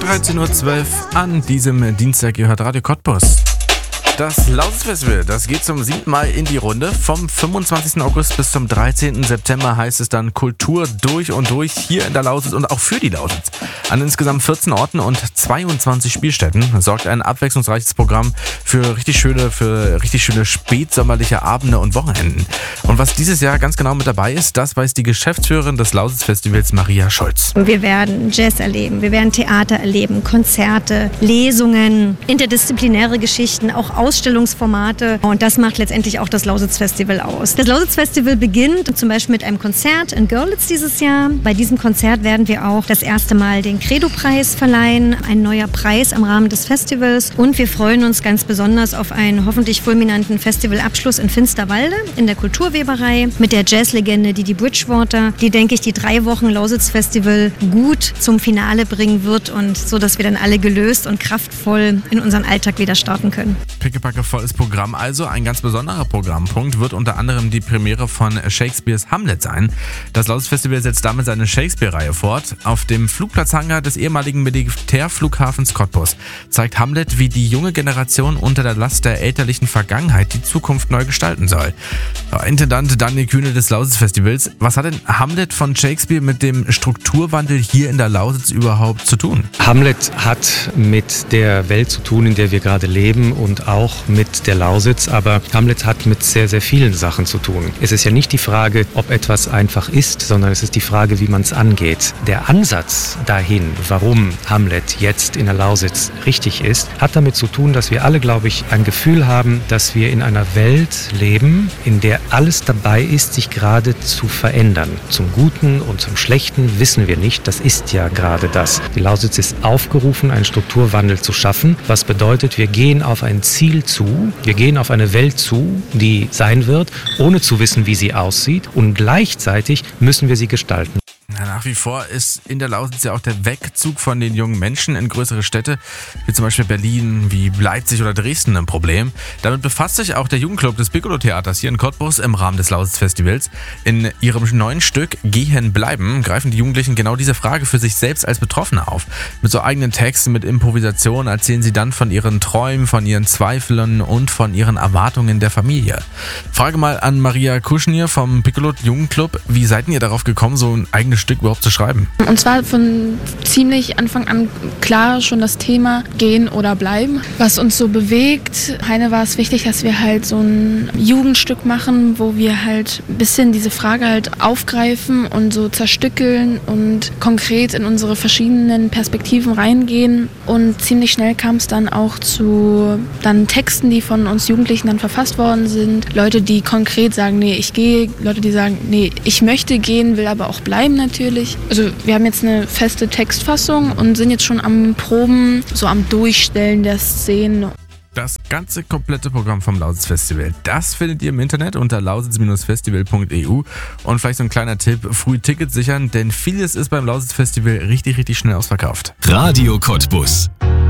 13:12 Uhr an diesem Dienstag gehört Radio Cottbus. Das Lausitz-Festival, das geht zum 7. Mal in die Runde. Vom 25. August bis zum 13. September heißt es dann Kultur durch und durch hier in der Lausitz und auch für die Lausitz. An insgesamt 14 Orten und 22 Spielstätten sorgt ein abwechslungsreiches Programm für richtig schöne spätsommerliche Abende und Wochenenden. Und was dieses Jahr ganz genau mit dabei ist, das weiß die Geschäftsführerin des Lausitz-Festivals, Maria Scholz. Wir werden Jazz erleben, wir werden Theater erleben, Konzerte, Lesungen, interdisziplinäre Geschichten, auch Ausstellungsformate, und das macht letztendlich auch das Lausitz-Festival aus. Das Lausitz-Festival beginnt zum Beispiel mit einem Konzert in Görlitz dieses Jahr. Bei diesem Konzert werden wir auch das erste Mal den Credo-Preis verleihen, ein neuer Preis im Rahmen des Festivals, und wir freuen uns ganz besonders auf einen hoffentlich fulminanten Festivalabschluss in Finsterwalde in der Kulturweberei mit der Jazzlegende Didi Bridgewater, die, denke ich, die 3 Wochen Lausitz-Festival gut zum Finale bringen wird, und so, dass wir dann alle gelöst und kraftvoll in unseren Alltag wieder starten können. Pickepacke volles Programm also. Ein ganz besonderer Programmpunkt wird unter anderem die Premiere von Shakespeares Hamlet sein. Das Lausitz-Festival setzt damit seine Shakespeare-Reihe fort. Auf dem Flugplatzhangar des ehemaligen Militärflughafens Cottbus zeigt Hamlet, wie die junge Generation unter der Last der elterlichen Vergangenheit die Zukunft neu gestalten soll. Intendant Daniel Kühne des Lausitz-Festivals: Was hat denn Hamlet von Shakespeare mit dem Strukturwandel hier in der Lausitz überhaupt zu tun? Hamlet hat mit der Welt zu tun, in der wir gerade leben, und auch mit der Lausitz, aber Hamlet hat mit sehr, sehr vielen Sachen zu tun. Es ist ja nicht die Frage, ob etwas einfach ist, sondern es ist die Frage, wie man es angeht. Der Ansatz dahin, warum Hamlet jetzt in der Lausitz richtig ist, hat damit zu tun, dass wir alle, glaube ich, ein Gefühl haben, dass wir in einer Welt leben, in der alles dabei ist, sich gerade zu verändern. Zum Guten und zum Schlechten wissen wir nicht, das ist ja gerade das. Die Lausitz ist aufgerufen, einen Strukturwandel zu schaffen, was bedeutet, wir gehen auf ein Ziel zu, wir gehen auf eine Welt zu, die sein wird, ohne zu wissen, wie sie aussieht, und gleichzeitig müssen wir sie gestalten. Nach wie vor ist in der Lausitz ja auch der Wegzug von den jungen Menschen in größere Städte, wie zum Beispiel Berlin, wie Leipzig oder Dresden, ein Problem. Damit befasst sich auch der Jugendclub des Piccolo-Theaters hier in Cottbus im Rahmen des Lausitz-Festivals. In ihrem neuen Stück Gehen bleiben greifen die Jugendlichen genau diese Frage für sich selbst als Betroffene auf. Mit so eigenen Texten, mit Improvisation erzählen sie dann von ihren Träumen, von ihren Zweifeln und von ihren Erwartungen der Familie. Frage mal an Maria Kuschnier vom Piccolo-Jugendclub: Wie seid ihr darauf gekommen, so ein eigenes Stück überhaupt zu schreiben? Und zwar von ziemlich Anfang an klar schon das Thema Gehen oder Bleiben, was uns so bewegt. Heine war es wichtig, dass wir halt so ein Jugendstück machen, wo wir halt ein bisschen diese Frage halt aufgreifen und so zerstückeln und konkret in unsere verschiedenen Perspektiven reingehen. Und ziemlich schnell kam es dann auch zu Texten, die von uns Jugendlichen dann verfasst worden sind. Leute, die konkret sagen, nee, ich gehe. Leute, die sagen, nee, ich möchte gehen, will aber auch bleiben natürlich. Also wir haben jetzt eine feste Textfassung und sind jetzt schon am Proben, so am Durchstellen der Szenen. Das ganze komplette Programm vom Lausitz-Festival, das findet ihr im Internet unter lausitz-festival.eu. Und vielleicht so ein kleiner Tipp: früh Tickets sichern, denn vieles ist beim Lausitz-Festival richtig schnell ausverkauft. Radio Cottbus.